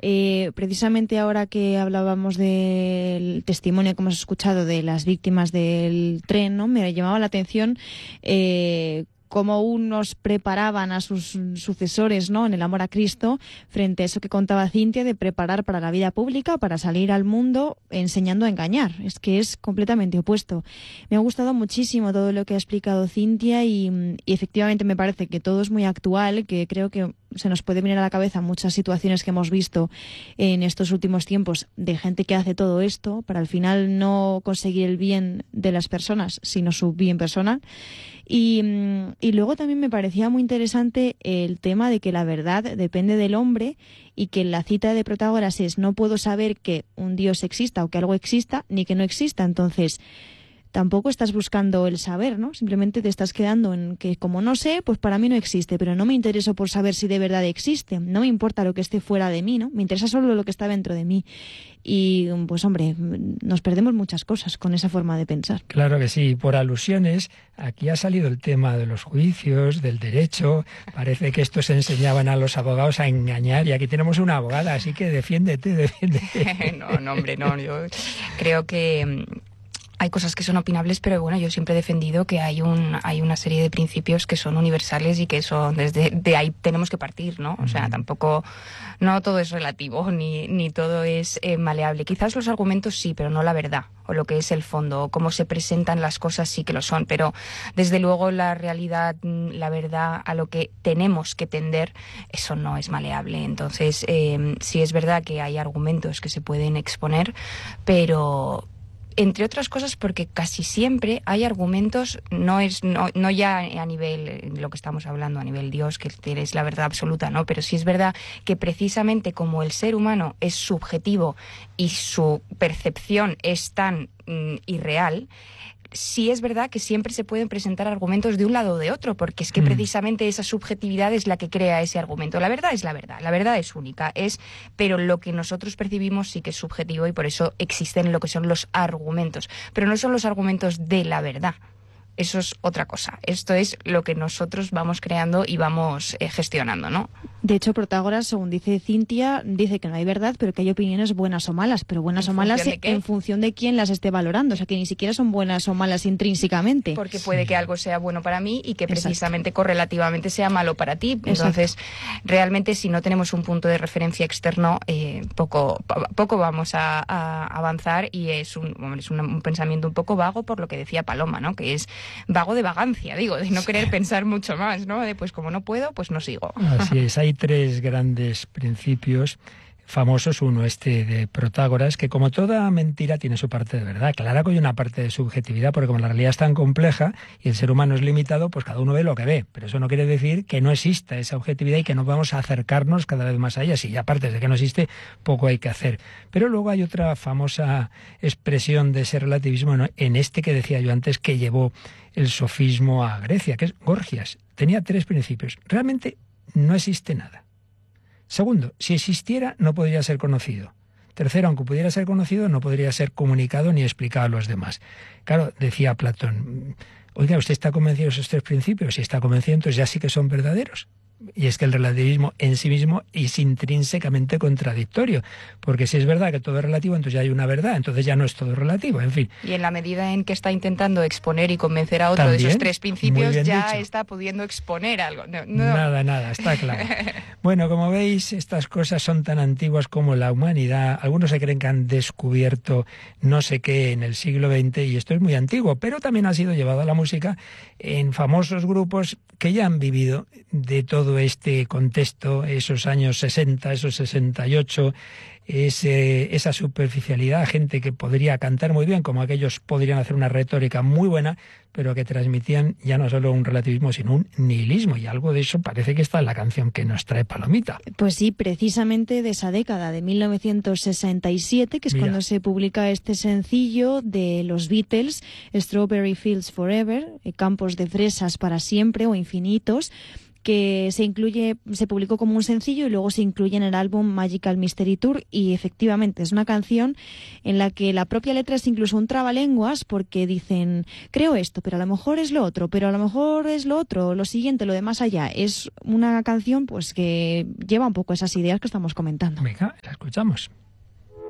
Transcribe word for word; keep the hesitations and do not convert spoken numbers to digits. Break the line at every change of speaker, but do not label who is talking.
Eh, precisamente ahora que hablábamos del testimonio que hemos escuchado de las víctimas del tren, ¿no? Me llamaba la atención eh, cómo unos preparaban a sus sucesores, ¿no?, en el amor a Cristo, frente a eso que contaba Cintia de preparar para la vida pública, para salir al mundo enseñando a engañar. Es que es completamente opuesto. Me ha gustado muchísimo todo lo que ha explicado Cintia y, y efectivamente me parece que todo es muy actual, que creo que se nos puede venir a la cabeza muchas situaciones que hemos visto en estos últimos tiempos de gente que hace todo esto para al final no conseguir el bien de las personas, sino su bien personal. Y, y luego también me parecía muy interesante el tema de que la verdad depende del hombre y que la cita de Protágoras es: no puedo saber que un Dios exista o que algo exista ni que no exista. Entonces, tampoco estás buscando el saber, ¿no? Simplemente te estás quedando en que como no sé, pues para mí no existe, pero no me intereso por saber si de verdad existe. No me importa lo que esté fuera de mí, ¿no? Me interesa solo lo que está dentro de mí. Y, pues hombre, nos perdemos muchas cosas con esa forma de pensar.
Claro que sí. Por alusiones, aquí ha salido el tema de los juicios, del derecho. Parece que estos enseñaban a los abogados a engañar y aquí tenemos una abogada, así que defiéndete, defiéndete.
no, no, hombre, no. Yo creo que hay cosas que son opinables, pero bueno, yo siempre he defendido que hay un hay una serie de principios que son universales y que son desde de ahí tenemos que partir, ¿no? O sea, tampoco, no todo es relativo ni ni todo es eh, maleable. Quizás los argumentos sí, pero no la verdad o lo que es el fondo, o cómo se presentan las cosas sí que lo son, pero desde luego la realidad, la verdad, a lo que tenemos que tender, eso no es maleable. Entonces, eh, sí es verdad que hay argumentos que se pueden exponer, pero entre otras cosas porque casi siempre hay argumentos, no es no, no ya a nivel de lo que estamos hablando, a nivel Dios, que es la verdad absoluta, ¿no? Pero sí es verdad que precisamente como el ser humano es subjetivo y su percepción es tan mm, irreal, sí es verdad que siempre se pueden presentar argumentos de un lado o de otro, porque es que mm. precisamente esa subjetividad es la que crea ese argumento. La verdad es la verdad, la verdad es única, es, pero lo que nosotros percibimos sí que es subjetivo y por eso existen lo que son los argumentos, pero no son los argumentos de la verdad. Eso es otra cosa. Esto es lo que nosotros vamos creando y vamos eh, gestionando, ¿no?
De hecho, Protágoras, según dice Cintia, dice que no hay verdad, pero que hay opiniones buenas o malas, pero buenas o malas en función de quién las esté valorando. O sea, que ni siquiera son buenas o malas intrínsecamente.
Porque puede que algo sea bueno para mí y que precisamente Exacto. correlativamente sea malo para ti. Entonces, Exacto. realmente, si no tenemos un punto de referencia externo, eh, poco poco vamos a, a avanzar y es, un, es un, un pensamiento un poco vago, por lo que decía Paloma, ¿no? Que es vago de vagancia, digo, de no querer pensar mucho más, ¿no? De pues como no puedo, pues no sigo.
Así es, hay tres grandes principios famosos. Uno, este de Protágoras, que como toda mentira tiene su parte de verdad. Claro que hay una parte de subjetividad, porque como la realidad es tan compleja y el ser humano es limitado, pues cada uno ve lo que ve. Pero eso no quiere decir que no exista esa objetividad y que no vamos a acercarnos cada vez más a ella. Sí, aparte de que no existe, poco hay que hacer. Pero luego hay otra famosa expresión de ese relativismo, ¿no?, en este que decía yo antes, que llevó el sofismo a Grecia, que es Gorgias. Tenía tres principios. Realmente no existe nada. Segundo, si existiera, no podría ser conocido. Tercero, aunque pudiera ser conocido, no podría ser comunicado ni explicado a los demás. Claro, decía Platón, oiga, ¿usted está convencido de esos tres principios? Si está convencido, entonces ya sí que son verdaderos. Y es que el relativismo en sí mismo es intrínsecamente contradictorio, porque si es verdad que todo es relativo, entonces ya hay una verdad, entonces ya no es todo relativo, en fin.
Y en la medida en que está intentando exponer y convencer a otro ¿También? de esos tres principios, ya dicho. está pudiendo exponer algo. No, no.
Nada, nada, está claro. Bueno, como veis, estas cosas son tan antiguas como la humanidad. Algunos se creen que han descubierto no sé qué en el siglo veinte, y esto es muy antiguo, pero también ha sido llevado a la música en famosos grupos que ya han vivido de todo este contexto, esos años sesenta, esos sesenta y ocho, ese, esa superficialidad, gente que podría cantar muy bien, como aquellos podrían hacer una retórica muy buena, pero que transmitían ya no solo un relativismo, sino un nihilismo, y algo de eso parece que está en la canción que nos trae Palomita.
Pues sí, precisamente de esa década, de mil novecientos sesenta y siete, que es Mira. cuando se publica este sencillo de los Beatles, Strawberry Fields Forever, Campos de fresas para siempre o infinitos, que se incluye, se publicó como un sencillo y luego se incluye en el álbum Magical Mystery Tour, y efectivamente es una canción en la que la propia letra es incluso un trabalenguas, porque dicen, creo esto, pero a lo mejor es lo otro, pero a lo mejor es lo otro, lo siguiente, lo de más allá. Es una canción pues que lleva un poco esas ideas que estamos comentando.
Venga, la escuchamos.